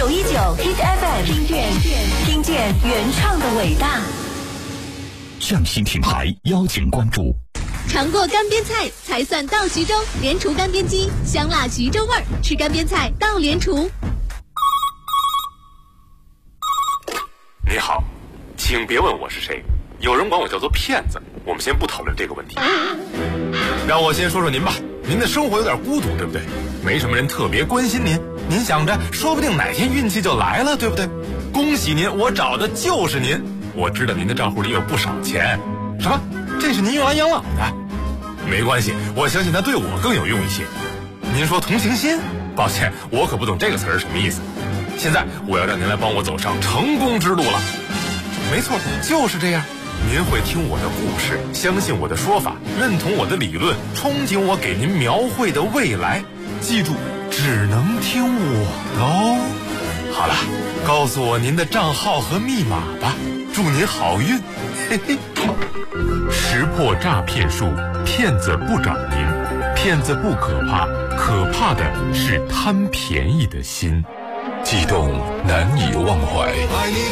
919 Hit FM， 听见原创的伟大。 匠心品牌邀请关注。 尝过干煸菜才算到徐州，莲厨干煸鸡，香辣徐州味儿，吃干煸菜到莲厨。 你好，请别问我是谁，有人管我叫做骗子。我们先不讨论这个问题，让我先说说您吧。您的生活有点孤独，对不对？没什么人特别关心您，您想着说不定哪天运气就来了，对不对？恭喜您，我找的就是您。我知道您的账户里有不少钱。什么？这是您用来养老的？没关系，我相信它对我更有用一些。您说同情心？抱歉，我可不懂这个词儿什么意思。现在我要让您来帮我走上成功之路了。没错，就是这样。您会听我的故事，相信我的说法，认同我的理论，憧憬我给您描绘的未来。记住，只能听我的哦。好了，告诉我您的账号和密码吧，祝您好运。嘿嘿。识破诈骗术，骗子不找您，骗子不可怕，可怕的是贪便宜的心。悸动难以忘怀。